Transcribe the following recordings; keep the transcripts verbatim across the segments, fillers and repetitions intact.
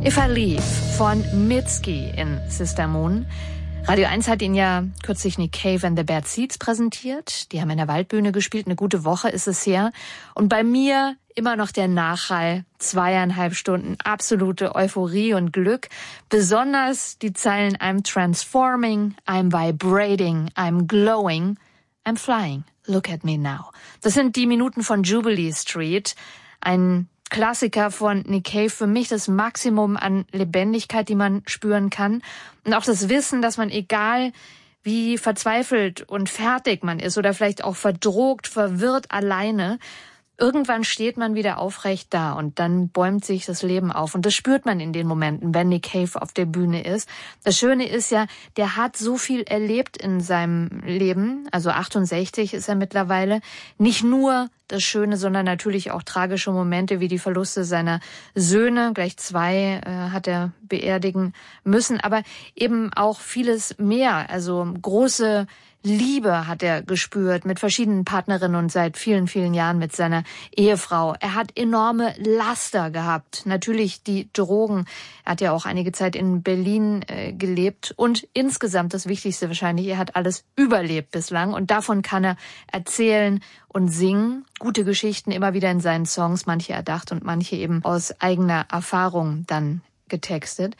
If I Leave von Mitski in Sister Moon. Radio eins hat ihn ja kürzlich Nick Cave and the Bad Seeds präsentiert. Die haben in der Waldbühne gespielt, eine gute Woche ist es her. Und bei mir immer noch der Nachhall, zweieinhalb Stunden absolute Euphorie und Glück. Besonders die Zeilen I'm transforming, I'm vibrating, I'm glowing, I'm flying, look at me now. Das sind die Minuten von Jubilee Street, ein Klassiker von Nick Cave, für mich das Maximum an Lebendigkeit, die man spüren kann. Und auch das Wissen, dass man, egal wie verzweifelt und fertig man ist oder vielleicht auch verdrogt, verwirrt, alleine, irgendwann steht man wieder aufrecht da und dann bäumt sich das Leben auf. Und das spürt man in den Momenten, wenn Nick Cave auf der Bühne ist. Das Schöne ist ja, der hat so viel erlebt in seinem Leben. Also achtundsechzig ist er mittlerweile. Nicht nur das Schöne, sondern natürlich auch tragische Momente wie die Verluste seiner Söhne. Gleich zwei äh, hat er beerdigen müssen. Aber eben auch vieles mehr. Also große Liebe hat er gespürt mit verschiedenen Partnerinnen und seit vielen, vielen Jahren mit seiner Ehefrau. Er hat enorme Laster gehabt. Natürlich die Drogen. Er hat ja auch einige Zeit in Berlin äh, gelebt. Und insgesamt das Wichtigste wahrscheinlich, er hat alles überlebt bislang. Und davon kann er erzählen und singen. Gute Geschichten immer wieder in seinen Songs, manche erdacht und manche eben aus eigener Erfahrung dann getextet.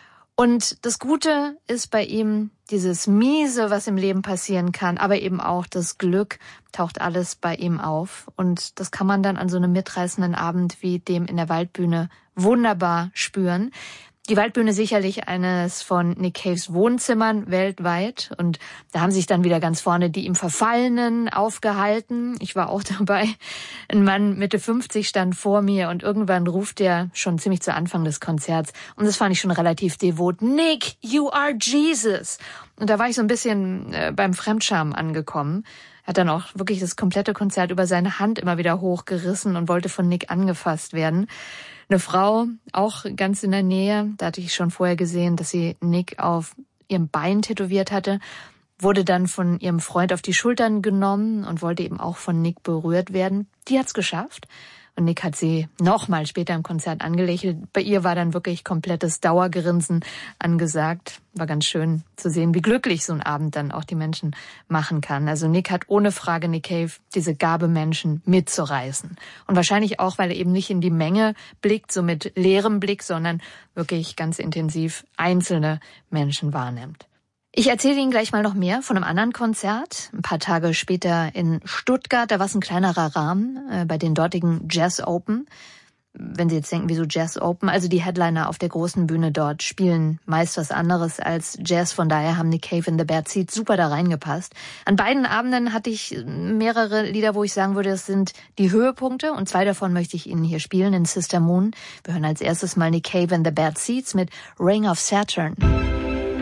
Und das Gute ist bei ihm dieses Miese, was im Leben passieren kann, aber eben auch das Glück, taucht alles bei ihm auf. Und das kann man dann an so einem mitreißenden Abend wie dem in der Waldbühne wunderbar spüren. Die Waldbühne sicherlich eines von Nick Caves Wohnzimmern weltweit. Und da haben sich dann wieder ganz vorne die ihm Verfallenen aufgehalten. Ich war auch dabei. Ein Mann Mitte fünfzig stand vor mir und irgendwann ruft er schon ziemlich zu Anfang des Konzerts. Und das fand ich schon relativ devot. Nick, you are Jesus. Und da war ich so ein bisschen äh, beim Fremdscham angekommen. Er hat dann auch wirklich das komplette Konzert über seine Hand immer wieder hochgerissen und wollte von Nick angefasst werden. Eine Frau, auch ganz in der Nähe, da hatte ich schon vorher gesehen, dass sie Nick auf ihrem Bein tätowiert hatte, wurde dann von ihrem Freund auf die Schultern genommen und wollte eben auch von Nick berührt werden. Die hat's geschafft. Und Nick hat sie nochmal später im Konzert angelächelt. Bei ihr war dann wirklich komplettes Dauergrinsen angesagt. War ganz schön zu sehen, wie glücklich so ein Abend dann auch die Menschen machen kann. Also Nick hat ohne Frage, Nick Cave, diese Gabe, Menschen mitzureißen. Und wahrscheinlich auch, weil er eben nicht in die Menge blickt, so mit leerem Blick, sondern wirklich ganz intensiv einzelne Menschen wahrnimmt. Ich erzähle Ihnen gleich mal noch mehr von einem anderen Konzert. Ein paar Tage später in Stuttgart, da war es ein kleinerer Rahmen äh, bei den dortigen Jazz Open. Wenn Sie jetzt denken, wieso Jazz Open? Also die Headliner auf der großen Bühne dort spielen meist was anderes als Jazz. Von daher haben Nick Cave and the Bad Seeds super da reingepasst. An beiden Abenden hatte ich mehrere Lieder, wo ich sagen würde, das sind die Höhepunkte. Und zwei davon möchte ich Ihnen hier spielen in Sister Moon. Wir hören als erstes mal Nick Cave and the Bad Seeds mit Ring of Saturn.